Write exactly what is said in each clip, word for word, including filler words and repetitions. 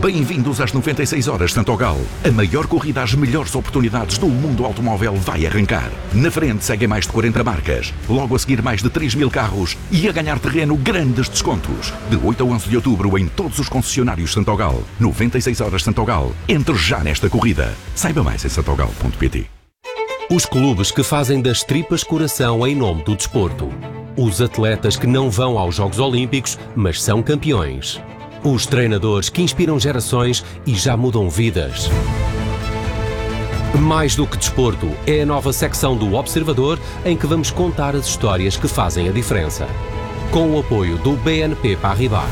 Bem-vindos às noventa e seis horas Santogal. A maior corrida às melhores oportunidades do mundo automóvel vai arrancar. Na frente seguem mais de quarenta marcas, logo a seguir mais de três mil carros e a ganhar terreno grandes descontos. De oito a onze de outubro em todos os concessionários Santogal. noventa e seis horas Santogal. Entre já nesta corrida. Saiba mais em santogal ponto pt. Os clubes que fazem das tripas coração em nome do desporto. Os atletas que não vão aos Jogos Olímpicos, mas são campeões. Os treinadores que inspiram gerações e já mudam vidas. Mais do que desporto, é a nova secção do Observador em que vamos contar as histórias que fazem a diferença. Com o apoio do B N P Paribas.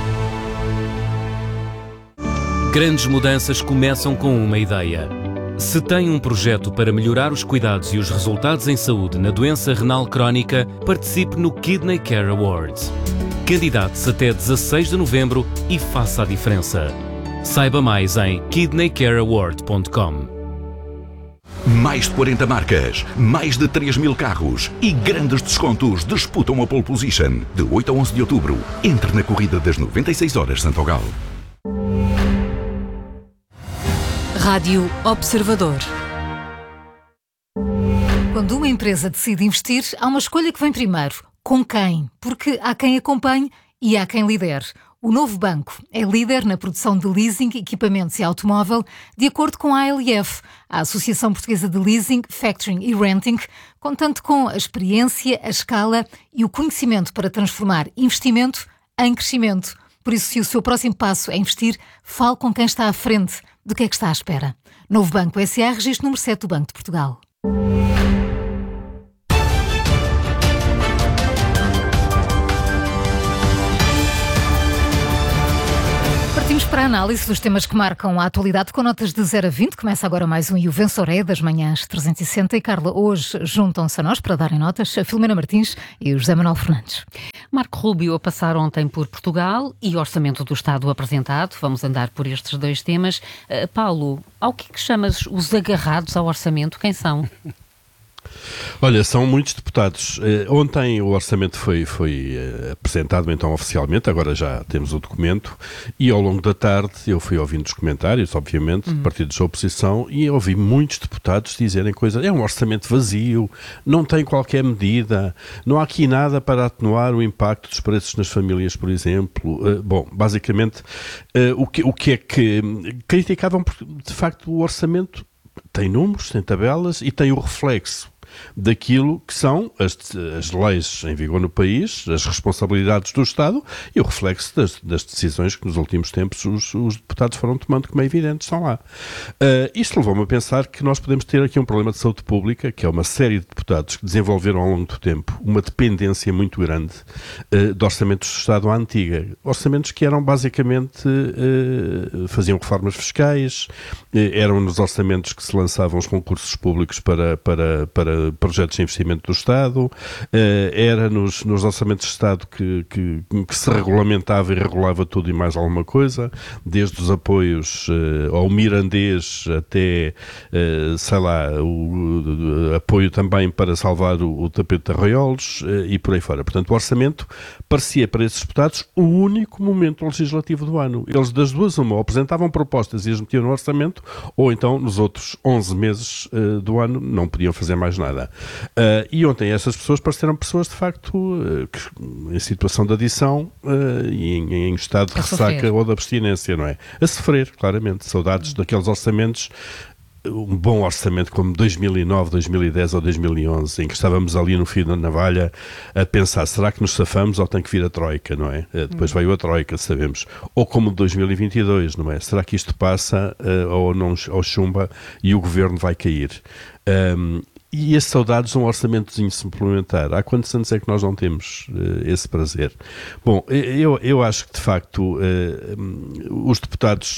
Grandes mudanças começam com uma ideia. Se tem um projeto para melhorar os cuidados e os resultados em saúde na doença renal crónica, participe no Kidney Care Awards. Candidate-se até dezasseis de novembro e faça a diferença. Saiba mais em kidney care award ponto com. Mais de quarenta marcas, mais de três mil carros e grandes descontos disputam a pole position. De oito a onze de outubro, entre na corrida das noventa e seis horas Santogal. Rádio Observador. Quando uma empresa decide investir, há uma escolha que vem primeiro. Com quem? Porque há quem acompanhe e há quem lidere. O Novo Banco é líder na produção de leasing, equipamentos e automóvel, de acordo com a A L F, a Associação Portuguesa de Leasing, Factoring e Renting, contando com a experiência, a escala e o conhecimento para transformar investimento em crescimento. Por isso, se o seu próximo passo é investir, fale com quem está à frente. Do que é que está à espera? Novo Banco S A, registro número sete do Banco de Portugal. Partimos para a análise dos temas que marcam a atualidade com notas de zero a vinte. Começa agora mais um E o Vencedor é das manhãs trezentos e sessenta. E Carla, hoje juntam-se a nós para darem notas a Filomena Martins e o José Manuel Fernandes. Marco Rubio a passar ontem por Portugal e Orçamento do Estado apresentado. Vamos andar por estes dois temas. Uh, Paulo, ao que é que chamas os agarrados ao orçamento? Quem são? Olha, são muitos deputados. Uh, ontem o orçamento foi, foi uh, apresentado então oficialmente, agora já temos o documento, e ao longo da tarde eu fui ouvindo os comentários, obviamente, uhum. de partidos da oposição, e ouvi muitos deputados dizerem coisas. É um orçamento vazio, não tem qualquer medida, não há aqui nada para atenuar o impacto dos preços nas famílias, por exemplo. Uh, bom, basicamente, uh, o, que, o que é que criticavam, de facto, o orçamento tem números, tem tabelas e tem o reflexo daquilo que são as, as leis em vigor no país, as responsabilidades do Estado e o reflexo das, das decisões que nos últimos tempos os, os deputados foram tomando, como é evidente, estão lá. Uh, isto levou-me a pensar que nós podemos ter aqui um problema de saúde pública, que é uma série de deputados que desenvolveram ao longo do tempo uma dependência muito grande uh, de orçamentos do Estado à antiga. Orçamentos que eram basicamente, uh, faziam reformas fiscais, uh, eram nos orçamentos que se lançavam os concursos públicos para, para, para projetos de investimento do Estado, era nos, nos orçamentos de Estado que, que, que se regulamentava e regulava tudo e mais alguma coisa, desde os apoios ao mirandês até, sei lá, o, o apoio também para salvar o, o tapete de arraiolos e por aí fora. Portanto, o orçamento parecia para esses deputados o único momento legislativo do ano. Eles das duas uma, ou apresentavam propostas e as metiam no orçamento, ou então nos outros onze meses do ano não podiam fazer mais nada. Uh, e ontem essas pessoas pareceram pessoas de facto uh, que, em situação de adição uh, e em, em estado de a ressaca sofrer. Ou de abstinência, não é? A sofrer, claramente. Saudades daqueles orçamentos, um bom orçamento como dois mil e nove, dois mil e dez ou dois mil e onze, em que estávamos ali no fio da navalha a pensar, será que nos safamos ou tem que vir a Troika, não é? Uh, depois veio a Troika, sabemos. Ou como dois mil e vinte e dois, não é? Será que isto passa uh, ou, não, ou chumba e o governo vai cair? Um, E as saudades de um orçamentozinho suplementar. Há quantos anos é que nós não temos uh, esse prazer? Bom, eu, eu acho que, de facto, uh, os deputados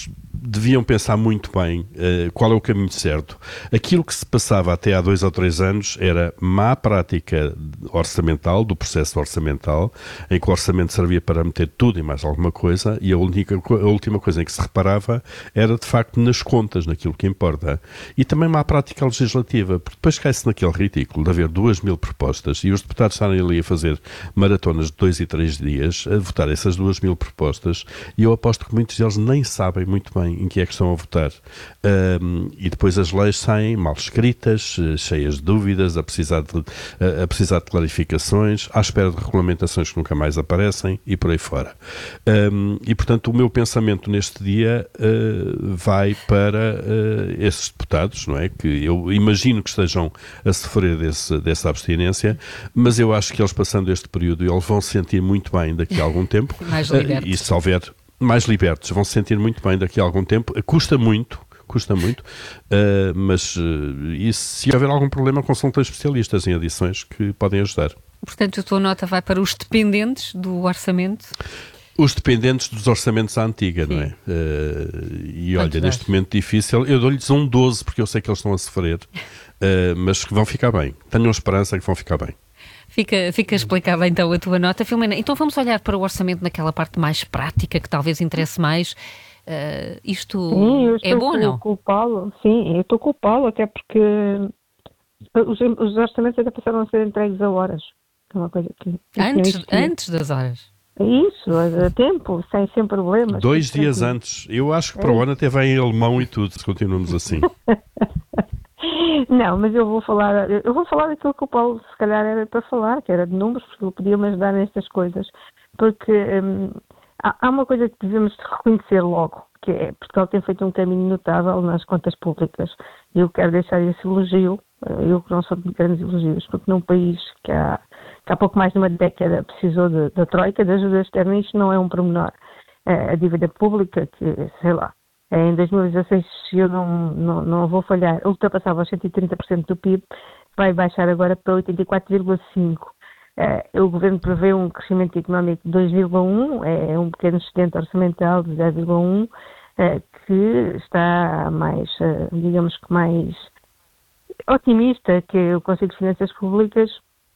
deviam pensar muito bem uh, qual é o caminho certo. Aquilo que se passava até há dois ou três anos era má prática orçamental, do processo orçamental, em que o orçamento servia para meter tudo e mais alguma coisa, e a, única, a última coisa em que se reparava era, de facto, nas contas, naquilo que importa. E também má prática legislativa, porque depois cai-se naquele ridículo de haver duas mil propostas e os deputados estarem ali a fazer maratonas de dois e três dias a votar essas duas mil propostas, e eu aposto que muitos deles nem sabem muito bem em que é que estão a votar. Um, e depois as leis saem mal escritas, cheias de dúvidas, a precisar de, a, a precisar de clarificações, à espera de regulamentações que nunca mais aparecem e por aí fora. Um, e, portanto, o meu pensamento neste dia uh, vai para uh, esses deputados, não é? Que eu imagino que estejam a sofrer desse, dessa abstinência, mas eu acho que eles, passando este período, eles vão se sentir muito bem daqui a algum tempo. Mais libertos. Uh, e se houver mais libertos, vão se sentir muito bem daqui a algum tempo. Custa muito, custa muito, uh, mas uh, e se houver algum problema, consultem especialistas em adições que podem ajudar. Portanto, a tua nota vai para os dependentes do orçamento? Os dependentes dos orçamentos à antiga, Sim. não é? Uh, e olha, neste vais? momento difícil, eu dou-lhes um doze, porque eu sei que eles estão a sofrer, uh, mas que vão ficar bem. Tenham esperança que vão ficar bem. Fica, fica explicada então a tua nota, Filomena. Então vamos olhar para o orçamento naquela parte mais prática, que talvez interesse mais. Uh, isto sim, é bom ou não? Com o Paulo, sim, eu estou com o Paulo, até porque os, os orçamentos até passaram a ser entregues a horas. É uma coisa que... Antes, antes das horas? Isso, a tempo, sem, sem problemas. Dois dias tranquilo. Antes. Eu acho que para o ano até vem em alemão e tudo, se continuamos assim. Não, mas eu vou falar, eu vou falar daquilo que o Paulo se calhar era para falar, que era de números, porque ele podia-me ajudar nestas coisas, porque hum, há, há uma coisa que devemos reconhecer logo, que é Portugal tem feito um caminho notável nas contas públicas, e eu quero deixar esse elogio, eu que não sou de grandes elogios, porque num país que há, que há pouco mais de uma década precisou de, da troika, de ajuda externa, isto não é um pormenor. A dívida pública, que sei lá, em dois mil e dezasseis, se eu não, não, não vou falhar, ultrapassava os cento e trinta por cento do P I B, vai baixar agora para oitenta e quatro vírgula cinco por cento. Uh, o Governo prevê um crescimento económico de dois vírgula um por cento, é um pequeno excedente orçamental de zero vírgula um por cento, uh, que está mais, uh, digamos que mais otimista que o Conselho de Finanças Públicas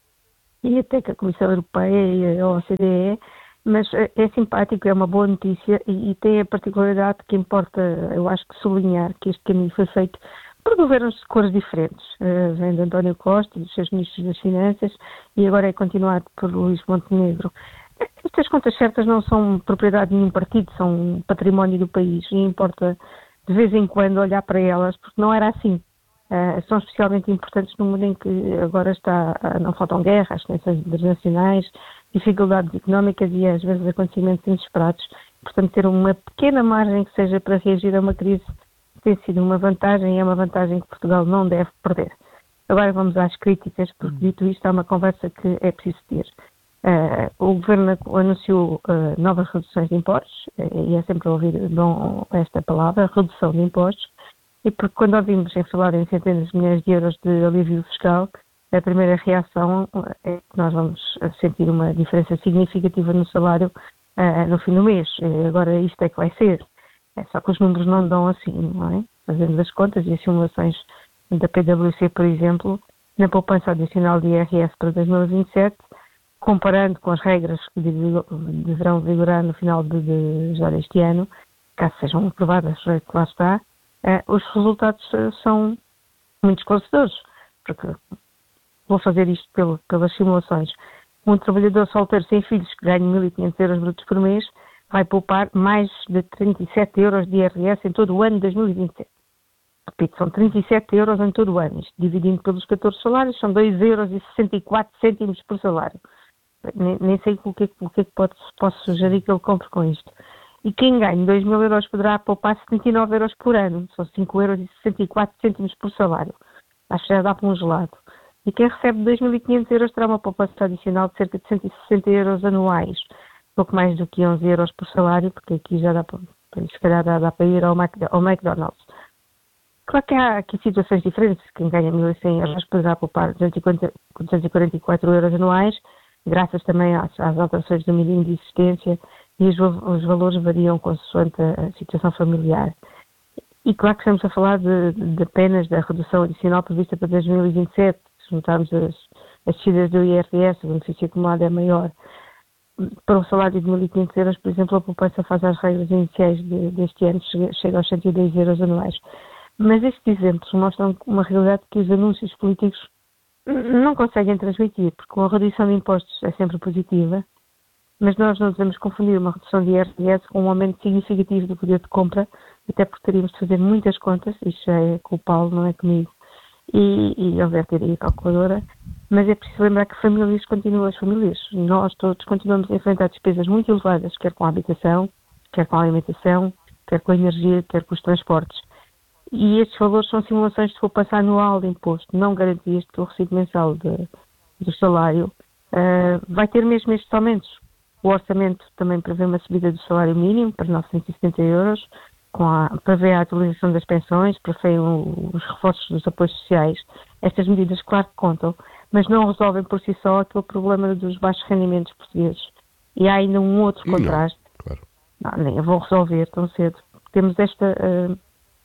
e até que a Comissão Europeia e a O C D E, mas é simpático, é uma boa notícia e, e tem a particularidade que importa, eu acho que sublinhar que este caminho foi feito por governos de cores diferentes. Uh, vem de António Costa e dos seus ministros das Finanças e agora é continuado por Luís Montenegro. Estas contas certas não são propriedade de nenhum partido, são património do país e importa de vez em quando olhar para elas, porque não era assim. Uh, são especialmente importantes no mundo em que agora está, uh, não faltam guerras, tensões internacionais, dificuldades económicas e às vezes acontecimentos inesperados. Portanto, ter uma pequena margem que seja para reagir a uma crise tem sido uma vantagem e é uma vantagem que Portugal não deve perder. Agora vamos às críticas, porque dito isto há uma conversa que é preciso ter. Uh, o Governo anunciou uh, novas reduções de impostos, uh, e é sempre ouvir bom esta palavra, redução de impostos, e porque quando ouvimos em falar em centenas de milhões de euros de alívio fiscal, a primeira reação é que nós vamos sentir uma diferença significativa no salário uh, no fim do mês. Uh, agora isto é que vai ser. É só que os números não dão assim, não é? Fazendo as contas e as simulações da P W C, por exemplo, na poupança adicional de I R S para dois mil e vinte e sete, comparando com as regras que deverão vigorar no final de, de já deste ano, caso sejam aprovadas, que lá está, uh, os resultados são muito esclarecedores, porque vou fazer isto pelo, pelas simulações. Um trabalhador solteiro sem filhos que ganha mil e quinhentos euros brutos por mês vai poupar mais de trinta e sete euros de I R S em todo o ano de dois mil e vinte e sete. Repito, são trinta e sete euros em todo o ano. Isto, dividindo pelos catorze salários, são dois euros e sessenta e quatro cêntimos por salário. Nem, nem sei o que, o que é que pode, posso sugerir que ele compre com isto. E quem ganha dois mil euros poderá poupar setenta e nove euros por ano. São cinco euros e sessenta e quatro cêntimos por salário. Acho que já dá para um gelado. E quem recebe dois mil e quinhentos euros terá uma poupança adicional de cerca de cento e sessenta euros anuais. Pouco mais do que onze euros por salário, porque aqui já dá para, se calhar dá, dá para ir ao, Mac, ao McDonald's. Claro que há aqui situações diferentes. Quem ganha mil e cem euros poderá poupar duzentos e quarenta e quatro euros anuais, graças também às, às alterações do mínimo de existência, e os, os valores variam consoante a, a situação familiar. e claro que estamos a falar de, de apenas da redução adicional prevista para dois mil e vinte e sete, se juntarmos as, as descidas do I R S, o benefício acumulado é maior. Para um salário de mil e quinhentos euros, por exemplo, a poupança faz as regras iniciais de, deste ano, chega, chega aos cento e dez euros anuais. Mas estes exemplos mostram uma realidade que os anúncios políticos não conseguem transmitir, porque a redução de impostos é sempre positiva, mas nós não devemos confundir uma redução de I R S com um aumento significativo do poder de compra, até porque teríamos de fazer muitas contas, isto já é com o Paulo, não é comigo, e, e eu teria a calculadora, mas é preciso lembrar que famílias continuam as famílias. Nós todos continuamos a enfrentar despesas muito elevadas, quer com a habitação, quer com a alimentação, quer com a energia, quer com os transportes. E estes valores são simulações de poupança anual de imposto, não garantias de que o recibo mensal de, do salário uh, vai ter mesmo estes aumentos. O orçamento também prevê uma subida do salário mínimo para novecentos e setenta euros, com a, prevê a atualização das pensões, prevê o, os reforços dos apoios sociais. Estas medidas, claro que contam, mas não resolvem por si só aquele problema dos baixos rendimentos portugueses. E há ainda um outro contraste. Não, claro. Não, nem eu vou resolver tão cedo. Temos esta... Uh,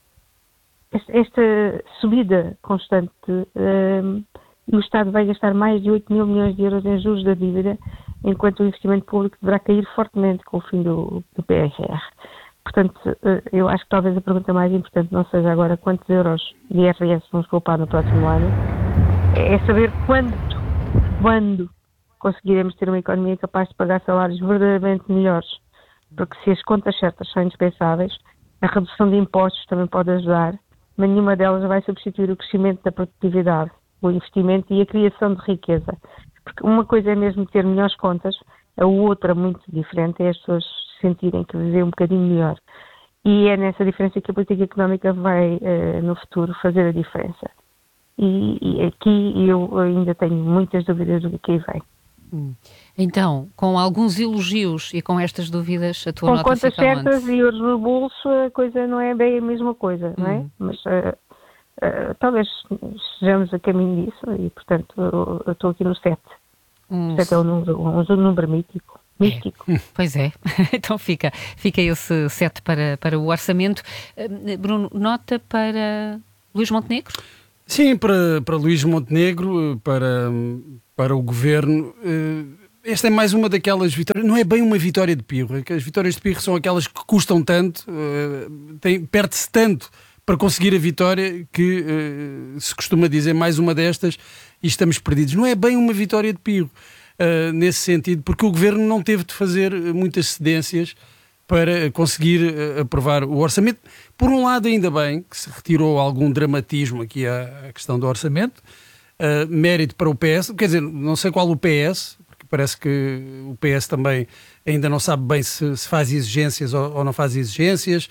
Esta subida constante, um, e o Estado vai gastar mais de oito mil milhões de euros em juros da dívida, enquanto o investimento público deverá cair fortemente com o fim do, do P R R. Portanto, uh, eu acho que talvez a pergunta mais importante não seja agora quantos euros de I R S vamos poupar no próximo ano, é saber quando, quando conseguiremos ter uma economia capaz de pagar salários verdadeiramente melhores, porque se as contas certas são indispensáveis, a redução de impostos também pode ajudar, mas nenhuma delas vai substituir o crescimento da produtividade, o investimento e a criação de riqueza. Porque uma coisa é mesmo ter melhores contas, a outra, muito diferente, é as pessoas sentirem que vivem um bocadinho melhor. E é nessa diferença que a política económica vai, uh, no futuro, fazer a diferença. E, e aqui eu ainda tenho muitas dúvidas do que aí vem. Então, com alguns elogios e com estas dúvidas, a tua com nota contas fica certas onde? E euros no bolso, a coisa não é bem a mesma coisa, não é? Hum. Mas uh, uh, talvez estejamos a caminho disso e, portanto, eu, eu estou aqui no sete. Um... sete é um número, um, um número mítico. místico. É. Pois é. Então fica, fica esse sete para, para o orçamento. Uh, Bruno, nota para Luís Montenegro? Sim, para, para Luís Montenegro, para, para o Governo. Esta é mais uma daquelas vitórias, não é bem uma vitória de pirro, as vitórias de pirro são aquelas que custam tanto, tem, perde-se tanto para conseguir a vitória que se costuma dizer mais uma destas e estamos perdidos. Não é bem uma vitória de pirro, nesse sentido, porque o Governo não teve de fazer muitas cedências para conseguir aprovar o orçamento. Por um lado, ainda bem que se retirou algum dramatismo aqui à, à questão do orçamento, uh, mérito para o P S, quer dizer, não sei qual o P S, porque parece que o P S também ainda não sabe bem se, se faz exigências ou, ou não faz exigências,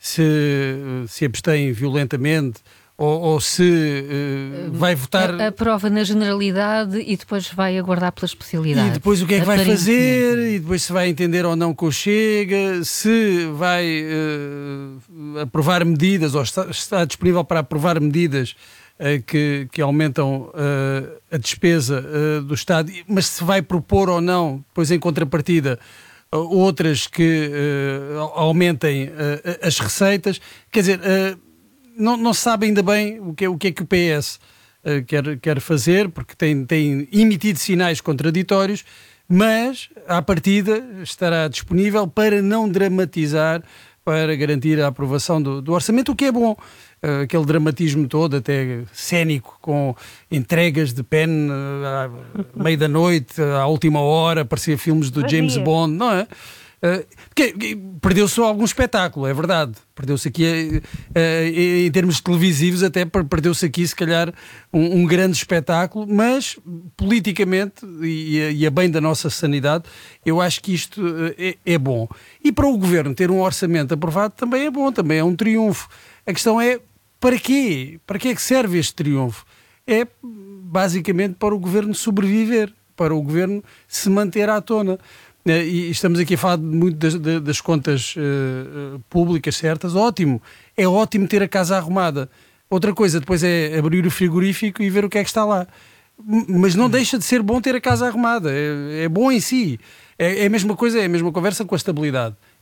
se se abstém violentamente ou, ou se uh, vai votar... Aprova na generalidade e depois vai aguardar pela especialidade. E depois o que é que vai fazer, e depois se vai entender ou não com o Chega, se vai uh, aprovar medidas, ou está, está disponível para aprovar medidas uh, que, que aumentam uh, a despesa uh, do Estado, mas se vai propor ou não, depois em contrapartida, uh, outras que uh, aumentem uh, as receitas. Quer dizer... Uh, Não, não se sabe ainda bem o que, o que é que o P S uh, quer, quer fazer, porque tem, tem emitido sinais contraditórios, mas, à partida, estará disponível para não dramatizar, para garantir a aprovação do, do orçamento, o que é bom. Uh, aquele dramatismo todo, até cénico, com entregas de pen uh, à meia da noite, à última hora, parecia filmes do James Bond, não é? Uh, porque perdeu-se algum espetáculo, é verdade. Perdeu-se aqui, uh, uh, em termos televisivos, até perdeu-se aqui, se calhar, um, um grande espetáculo, mas politicamente, e, e a bem da nossa sanidade, eu acho que isto uh, é, é bom. E para o Governo ter um orçamento aprovado também é bom, também é um triunfo. A questão é, para quê? Para que é que serve este triunfo? É basicamente para o Governo sobreviver, para o Governo se manter à tona. E estamos aqui a falar muito das, das contas uh, públicas certas, ótimo, é ótimo ter a casa arrumada. Outra coisa depois é abrir o frigorífico e ver o que é que está lá. Mas não deixa de ser bom ter a casa arrumada, é, é bom em si. É, é a mesma coisa, é a mesma conversa com a estabilidade.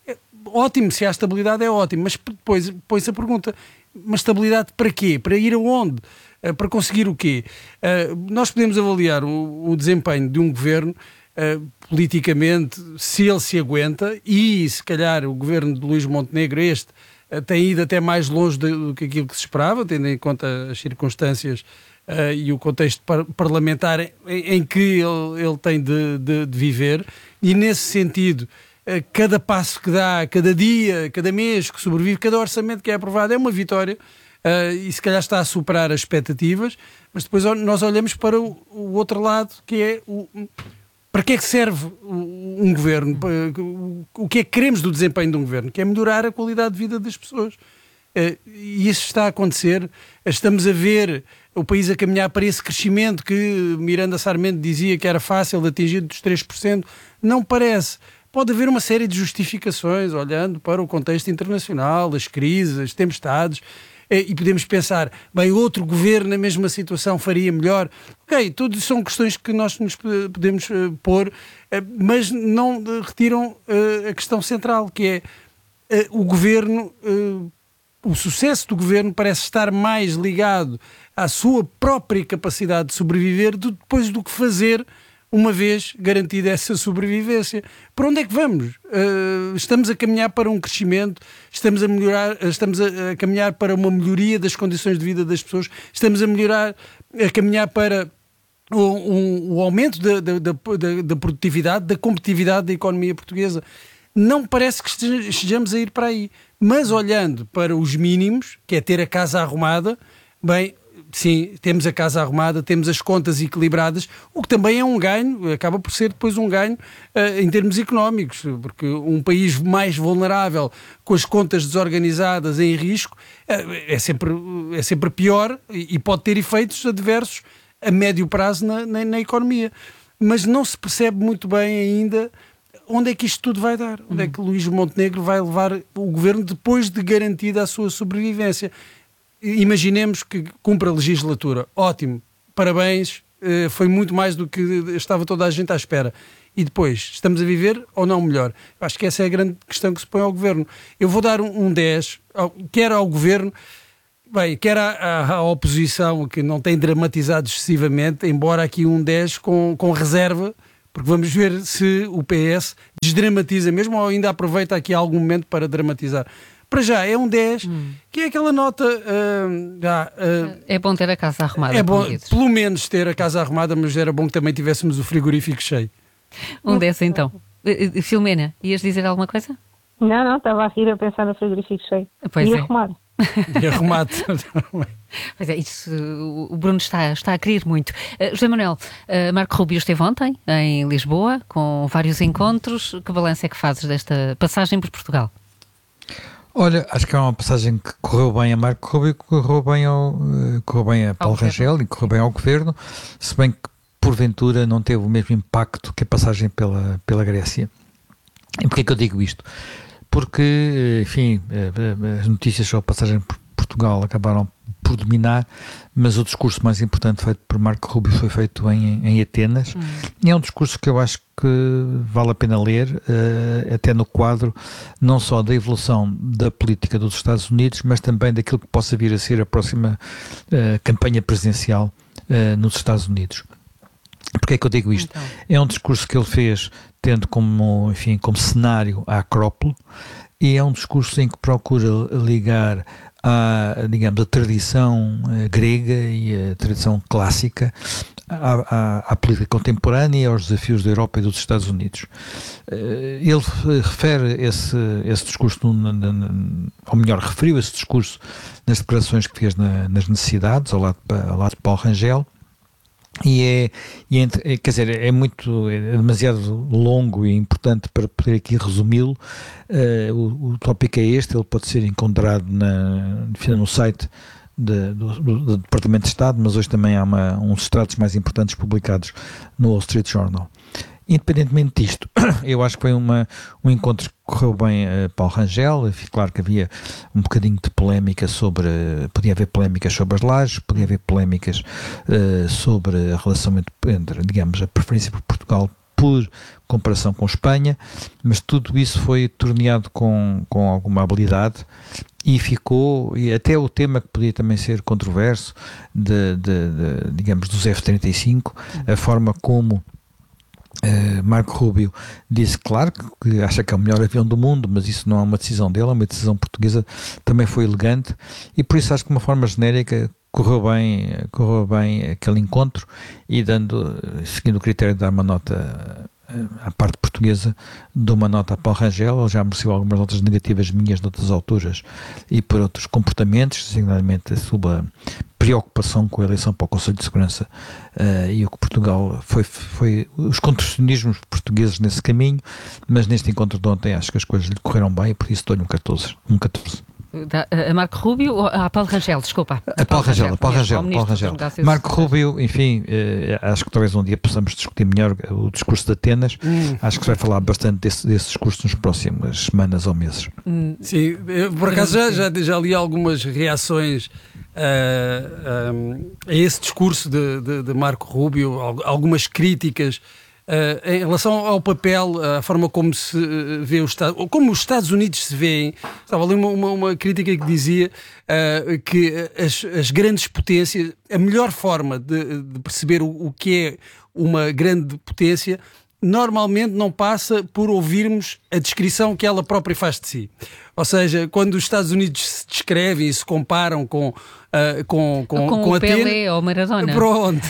É, ótimo, se há estabilidade é ótimo, mas depois põe-se a pergunta, mas estabilidade para quê? Para ir aonde? Uh, para conseguir o quê? Uh, nós podemos avaliar o, o desempenho de um governo uh, politicamente, se ele se aguenta, e se calhar o governo de Luís Montenegro, este, uh, tem ido até mais longe do que aquilo que se esperava, tendo em conta as circunstâncias uh, e o contexto par- parlamentar em, em que ele, ele tem de, de, de viver, e nesse sentido, uh, cada passo que dá, cada dia, cada mês que sobrevive, cada orçamento que é aprovado é uma vitória. Uh, e se calhar está a superar as expectativas, mas depois nós olhamos para o, o outro lado, que é o, para que é que serve um governo, o, o que é que queremos do desempenho de um governo, que é melhorar a qualidade de vida das pessoas. Uh, e isso está a acontecer. Estamos a ver o país a caminhar para esse crescimento que Miranda Sarmento dizia que era fácil de atingir, dos três por cento. Não parece. Pode haver uma série de justificações, olhando para o contexto internacional, as crises, as tempestades, e podemos pensar, bem, outro governo na mesma situação faria melhor. Ok, tudo são questões que nós nos podemos uh, pôr, uh, mas não uh, retiram uh, a questão central, que é uh, o governo, uh, o sucesso do governo parece estar mais ligado à sua própria capacidade de sobreviver do, depois do que fazer uma vez garantida essa sobrevivência. Para onde é que vamos? Uh, estamos a caminhar para um crescimento, estamos a melhorar, estamos a, a caminhar para uma melhoria das condições de vida das pessoas, estamos a melhorar, a caminhar para o, um, o aumento da, da, da, da produtividade, da competitividade da economia portuguesa. Não parece que estejamos a ir para aí. Mas olhando para os mínimos, que é ter a casa arrumada, bem, sim, temos a casa arrumada, temos as contas equilibradas, o que também é um ganho, acaba por ser depois um ganho uh, em termos económicos, porque um país mais vulnerável, com as contas desorganizadas, em risco, uh, é, sempre, é sempre pior e, e pode ter efeitos adversos a médio prazo na, na, na economia. Mas não se percebe muito bem ainda onde é que isto tudo vai dar, onde é que Luís Montenegro vai levar o governo depois de garantida a sua sobrevivência. Imaginemos que cumpre a legislatura. Ótimo, parabéns, foi muito mais do que estava toda a gente à espera. E depois, estamos a viver ou não melhor? Acho que essa é a grande questão que se põe ao governo. Eu vou dar um dez, quer ao governo, bem, quer à, à, à oposição, que não tem dramatizado excessivamente, embora aqui um dez com, com reserva, porque vamos ver se o P S desdramatiza mesmo ou ainda aproveita aqui algum momento para dramatizar. Para já é um dez, hum. que é aquela nota... Uh, já, uh, é bom ter a casa arrumada. É bom, pelo menos ter a casa arrumada, mas era bom que também tivéssemos o frigorífico cheio. Um dez então. Uh, Filomena, ias dizer alguma coisa? Não, não, estava a rir a pensar no frigorífico cheio. Pois e é. arrumado. E arrumado. Pois é, isso, o Bruno está, está a querer muito. Uh, José Manuel, uh, Marco Rubio esteve ontem em Lisboa, com vários encontros. Que balanço é que fazes desta passagem por Portugal? Olha, acho que é uma passagem que correu bem a Marco Rubio, correu bem, ao, correu bem a Paulo Rangel e correu bem ao Governo, se bem que porventura não teve o mesmo impacto que a passagem pela, pela Grécia. E porquê é que eu digo isto? Porque, enfim, as notícias sobre a passagem por Portugal acabaram por dominar, mas o discurso mais importante feito por Marco Rubio foi feito em, em Atenas, hum. e é um discurso que eu acho que vale a pena ler, uh, até no quadro não só da evolução da política dos Estados Unidos, mas também daquilo que possa vir a ser a próxima uh, campanha presidencial uh, nos Estados Unidos. Porquê é que eu digo isto? Então. É um discurso que ele fez tendo como, enfim, como cenário a Acrópole, e é um discurso em que procura ligar à, digamos, a tradição uh, grega e a tradição clássica à, à, à política contemporânea e aos desafios da Europa e dos Estados Unidos. Uh, ele refere esse, esse discurso, no, no, no, ou melhor, referiu esse discurso nas declarações que fez na, nas necessidades, ao lado, ao lado de Paulo Rangel. E é, e é, quer dizer, é muito, é demasiado longo e importante para poder aqui resumi-lo. Uh, o, o tópico é este, ele pode ser encontrado na, no site de, do, do Departamento de Estado, mas hoje também há uma, uns extratos mais importantes publicados no Wall Street Journal. Independentemente disto, eu acho que foi uma, um encontro que correu bem a Paulo Rangel. Claro que havia um bocadinho de polémica sobre, podia haver polémicas sobre as lajes, podia haver polémicas uh, sobre a relação entre, entre, digamos, a preferência por Portugal por comparação com Espanha, mas tudo isso foi torneado com, com alguma habilidade e ficou, e até o tema que podia também ser controverso, de, de, de, digamos, dos F trinta e cinco, a forma como Uh, Marco Rubio disse, claro, que acha que é o melhor avião do mundo, mas isso não é uma decisão dele, é uma decisão portuguesa, também foi elegante, e por isso acho que de uma forma genérica correu bem, correu bem aquele encontro, e dando, seguindo o critério de dar uma nota à parte portuguesa, dou uma nota a Paulo Rangel. Ele já mereceu algumas notas negativas minhas de outras alturas e por outros comportamentos, designadamente a sua preocupação com a eleição para o Conselho de Segurança uh, e o que Portugal foi, foi os contorcionismos portugueses nesse caminho, mas neste encontro de ontem acho que as coisas lhe correram bem e por isso dou-lhe um catorze. Um catorze. A Marco Rubio ou a Paulo Rangel, desculpa. A Paulo Rangel, a Paulo Rangel, Paulo Rangel. Marco Rubio, enfim, eh, acho que talvez um dia possamos discutir melhor o discurso de Atenas. Hum. Acho que se vai falar bastante desse, desse discurso nas próximas semanas ou meses. Hum. Sim, eu, por acaso já, já, já li algumas reações uh, uh, a esse discurso de, de, de Marco Rubio, algumas críticas. Uh, em relação ao papel, a forma como se vê o Estado, ou como os Estados Unidos se veem, estava ali uma, uma, uma crítica que dizia uh, que as, as grandes potências, a melhor forma de, de perceber o, o que é uma grande potência, normalmente não passa por ouvirmos a descrição que ela própria faz de si. Ou seja, quando os Estados Unidos se descrevem e se comparam com Uh, com, com, com, com o Pelé Atene, ou Maradona. Pronto.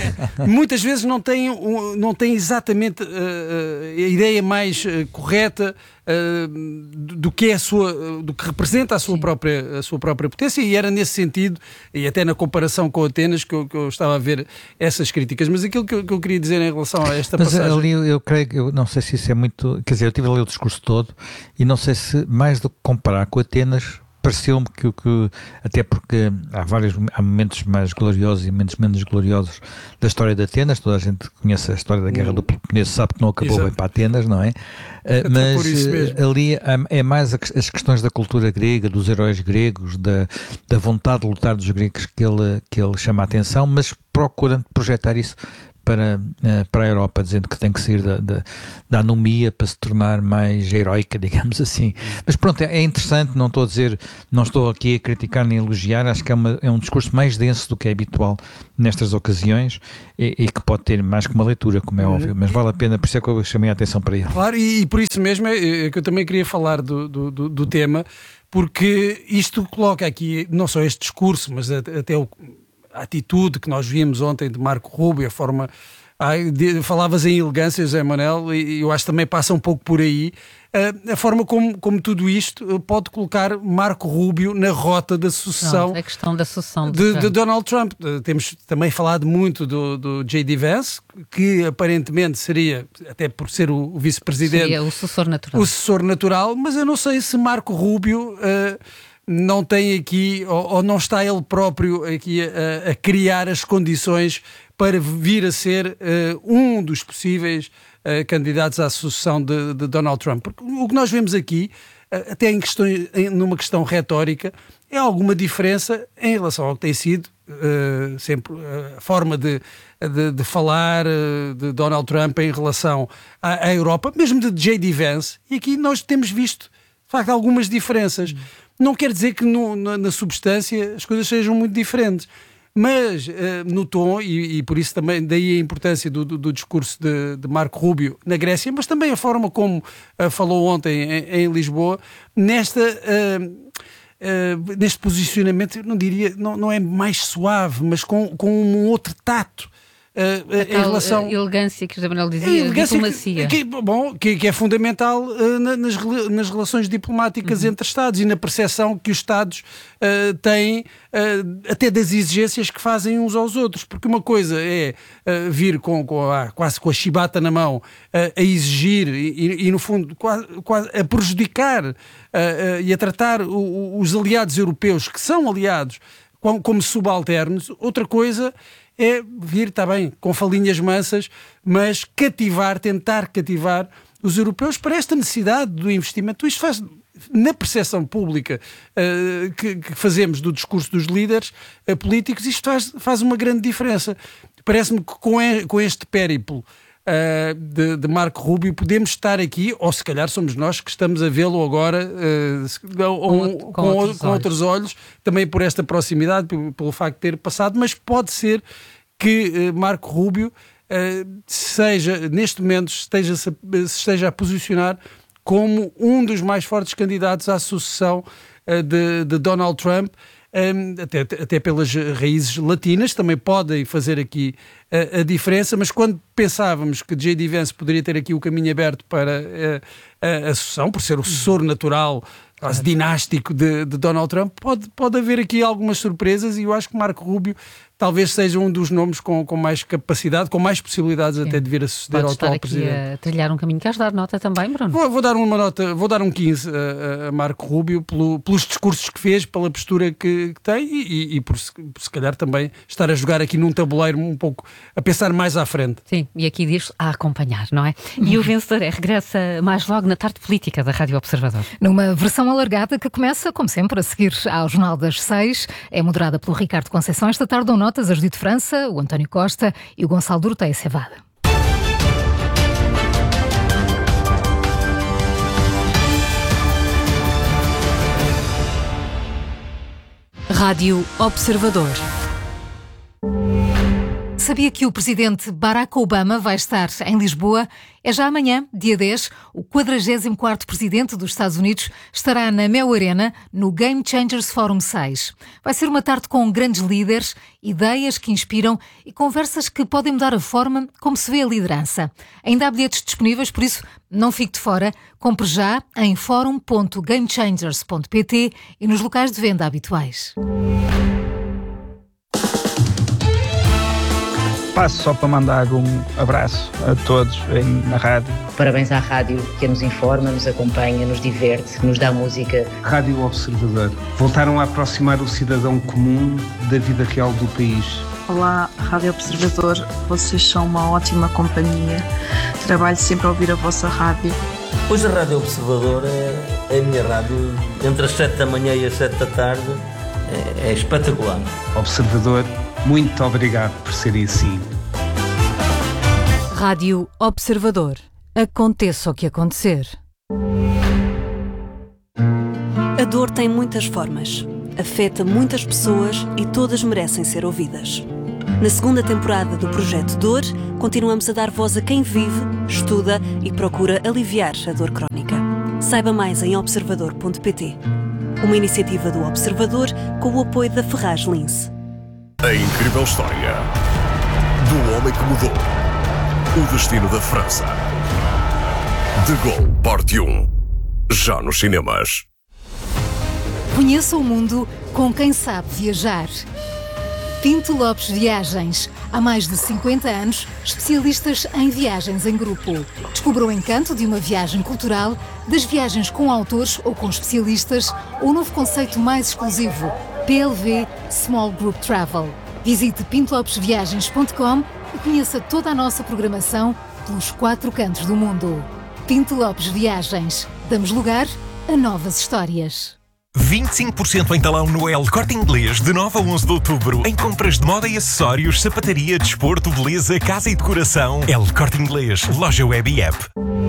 É, muitas vezes não têm, não têm exatamente uh, a ideia mais uh, correta uh, do que é a sua, do que representa a sua, própria, a sua própria potência, e era nesse sentido, e até na comparação com Atenas, que eu, que eu estava a ver essas críticas. Mas aquilo que eu, que eu queria dizer em relação a esta Mas passagem... ali eu, eu creio que, eu não sei se isso é muito... Quer dizer, eu tive a ler o discurso todo e não sei se, mais do que comparar com Atenas... Pareceu-me que, que, até porque há vários há momentos mais gloriosos e momentos menos gloriosos da história de Atenas, toda a gente conhece a história da Guerra do Peloponeso, sabe que não acabou Exato. bem para Atenas, não é? Uh, mas ali é mais as questões da cultura grega, dos heróis gregos, da, da vontade de lutar dos gregos que ele, que ele chama a atenção, mas procurando projetar isso para, para a Europa, dizendo que tem que sair da, da, da anomia para se tornar mais heroica, digamos assim. Mas pronto, é interessante, não estou a dizer, não estou aqui a criticar nem a elogiar, acho que é, uma, é um discurso mais denso do que é habitual nestas ocasiões e, e que pode ter mais que uma leitura, como é óbvio, mas vale a pena, por isso é que eu chamei a atenção para ele. Claro, e, e por isso mesmo é que eu também queria falar do, do, do, do tema, porque isto coloca aqui não só este discurso, mas até o a atitude que nós vimos ontem de Marco Rubio, a forma... Ai, de, falavas em elegância, José Manuel, e eu acho que também passa um pouco por aí, a, a forma como, como tudo isto pode colocar Marco Rubio na rota da sucessão. Não, a questão da sucessão de, de, de Donald Trump. Temos também falado muito do, do J D Vance, que aparentemente seria, até por ser o, o vice-presidente... Seria o sucessor natural. O sucessor natural, mas eu não sei se Marco Rubio... Uh, não tem aqui, ou, ou não está ele próprio aqui a, a criar as condições para vir a ser uh, um dos possíveis uh, candidatos à sucessão de, de Donald Trump. Porque o que nós vemos aqui, uh, até em questão, em, numa questão retórica, é alguma diferença em relação ao que tem sido uh, sempre uh, a forma de, de, de falar uh, de Donald Trump em relação à, à Europa, mesmo de J D Vance, e aqui nós temos visto, de facto, algumas diferenças. Hum. Não quer dizer que no, na, na substância as coisas sejam muito diferentes, mas uh, no tom, e, e por isso também daí a importância do, do, do discurso de, de Marco Rubio na Grécia, mas também a forma como uh, falou ontem em, em Lisboa, nesta, uh, uh, neste posicionamento, eu não diria, não, não é mais suave, mas com, com um outro tato. Uh, a em relação à elegância que o José Manuel dizia, a diplomacia. Que, que, bom, que, que é fundamental uh, nas, nas relações diplomáticas uhum. entre Estados e na percepção que os Estados uh, têm uh, até das exigências que fazem uns aos outros. Porque uma coisa é uh, vir com, com a, quase com a chibata na mão uh, a exigir e, e no fundo quase, quase a prejudicar uh, uh, e a tratar o, os aliados europeus, que são aliados, como, como subalternos. Outra coisa é vir, está bem, com falinhas mansas, mas cativar, tentar cativar os europeus para esta necessidade do investimento. Isto faz, na percepção pública uh, que, que fazemos do discurso dos líderes uh, políticos, isto faz, faz uma grande diferença. Parece-me que com, e, com este périplo uh, de, de Marco Rubio, podemos estar aqui, ou se calhar somos nós que estamos a vê-lo agora uh, com, um, com, com, outros, com outros olhos, também por esta proximidade, pelo, pelo facto de ter passado, mas pode ser que uh, Marco Rubio uh, seja, neste momento, esteja, se esteja a posicionar como um dos mais fortes candidatos à sucessão uh, de, de Donald Trump, um, até, até pelas raízes latinas, também podem fazer aqui uh, a diferença, mas quando pensávamos que J D Vance poderia ter aqui o caminho aberto para uh, a, a sucessão, por ser o sucessor natural, quase dinástico de, de Donald Trump, pode, pode haver aqui algumas surpresas, e eu acho que Marco Rubio talvez seja um dos nomes com, com mais capacidade, com mais possibilidades Sim. até de vir a suceder Pode ao atual aqui presidente. A trilhar um caminho. Queres dar nota também, Bruno? Vou, vou dar uma nota, vou dar um quinze a, a Marco Rubio pelo, pelos discursos que fez, pela postura que, que tem e, e, e por, por se calhar também estar a jogar aqui num tabuleiro um pouco, a pensar mais à frente. Sim, e aqui diz a acompanhar, não é? E o vencedor é, regressa mais logo na tarde política da Rádio Observador. Numa versão alargada que começa, como sempre, a seguir ao Jornal das Seis. É moderada pelo Ricardo Conceição. Esta tarde dão notas a Judite França, o António Costa e o Gonçalo Doroteia Cevada. Rádio Observador. Sabia que o presidente Barack Obama vai estar em Lisboa? É já amanhã, dia dez, o quadragésimo quarto presidente dos Estados Unidos estará na Mel Arena, no Game Changers Forum seis. Vai ser uma tarde com grandes líderes, ideias que inspiram e conversas que podem mudar a forma como se vê a liderança. Ainda há bilhetes disponíveis, por isso não fique de fora. Compre já em forum ponto gamechangers ponto pt e nos locais de venda habituais. Passo só para mandar um abraço a todos na rádio. Parabéns à rádio que nos informa, nos acompanha, nos diverte, nos dá música. Rádio Observador. Voltaram a aproximar o cidadão comum da vida real do país. Olá, Rádio Observador. Vocês são uma ótima companhia. Trabalho sempre a ouvir a vossa rádio. Hoje a Rádio Observador é, é a minha rádio. Entre as sete da manhã e as sete da tarde é, é espetacular. Observador, muito obrigado por serem assim. Rádio Observador. Aconteça o que acontecer. A dor tem muitas formas. Afeta muitas pessoas e todas merecem ser ouvidas. Na segunda temporada do Projeto Dor, continuamos a dar voz a quem vive, estuda e procura aliviar a dor crónica. Saiba mais em observador ponto pt. Uma iniciativa do Observador com o apoio da Ferraz Lince. A incrível história do homem que mudou o destino da França. De Gaulle, parte um. Já nos cinemas. Conheça o mundo com quem sabe viajar. Pinto Lopes Viagens. Há mais de cinquenta anos, especialistas em viagens em grupo. Descubra o encanto de uma viagem cultural, das viagens com autores ou com especialistas, ou o novo conceito mais exclusivo, P L V Small Group Travel. Visite pinto lopes viagens ponto com e conheça toda a nossa programação pelos quatro cantos do mundo. Pinto Lopes Viagens. Damos lugar a novas histórias. vinte e cinco por cento em talão no El Corte Inglês de nove a onze de outubro. Em compras de moda e acessórios, sapataria, desporto, beleza, casa e decoração. El Corte Inglês, loja web e app.